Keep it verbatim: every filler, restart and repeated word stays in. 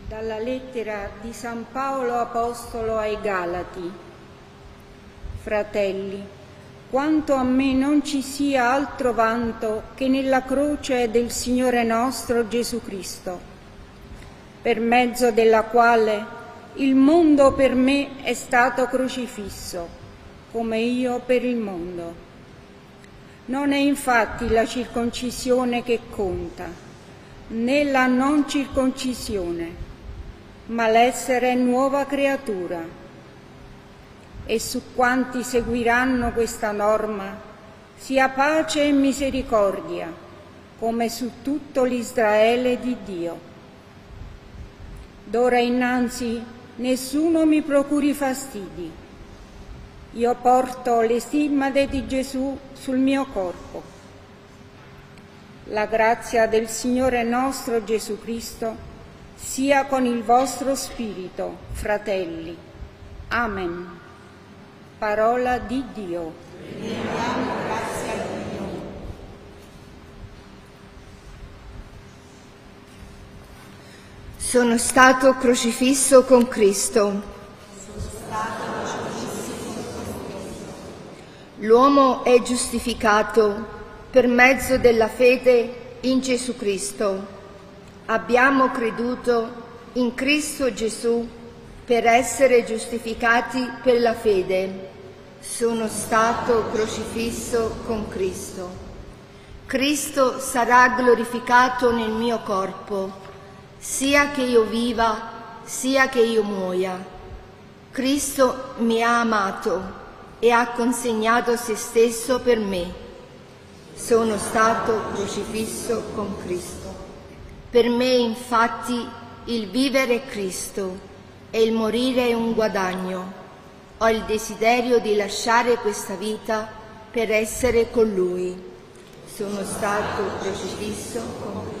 Dalla lettera di San Paolo Apostolo ai Galati. Fratelli, quanto a me non ci sia altro vanto che nella croce del Signore nostro Gesù Cristo, per mezzo della quale il mondo per me è stato crocifisso, come io per il mondo. Non è infatti la circoncisione che conta, né la non circoncisione, ma l'essere nuova creatura. E su quanti seguiranno questa norma sia pace e misericordia, come su tutto l'Israele di Dio. D'ora innanzi nessuno mi procuri fastidi. Io porto le stimmate di Gesù sul mio corpo. La grazia del Signore nostro Gesù Cristo sia con il vostro spirito, fratelli. Amen. Parola di Dio. Rendiamo grazie a Dio. Sono stato crocifisso con Cristo. L'uomo è giustificato per mezzo della fede in Gesù Cristo. Abbiamo creduto in Cristo Gesù per essere giustificati per la fede. Sono stato crocifisso con Cristo. Cristo sarà glorificato nel mio corpo, sia che io viva, sia che io muoia. Cristo mi ha amato e ha consegnato se stesso per me. Sono stato crocifisso con Cristo. Per me, infatti, il vivere è Cristo e il morire è un guadagno. Ho il desiderio di lasciare questa vita per essere con Lui. Sono stato crocifisso con Cristo.